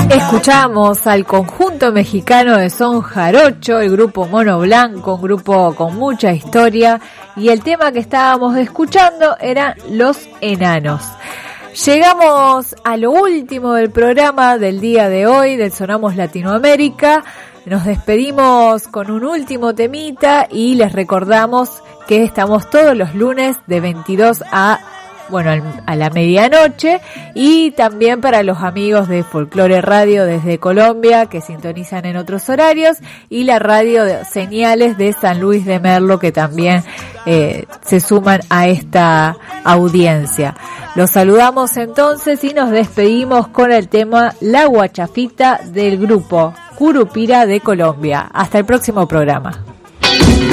Escuchamos al conjunto mexicano de son jarocho, el grupo Mono Blanco, un grupo con mucha historia, y el tema que estábamos escuchando eran Los Enanos. Llegamos a lo último del programa del día de hoy, del Sonamos Latinoamérica. Nos despedimos con un último temita y les recordamos que estamos todos los lunes de 22 a la medianoche, y también para los amigos de Folklore Radio desde Colombia que sintonizan en otros horarios, y la radio de Señales de San Luis de Merlo que también se suman a esta audiencia. Los saludamos entonces y nos despedimos con el tema La Guachafita del grupo Curupira de Colombia. Hasta el próximo programa.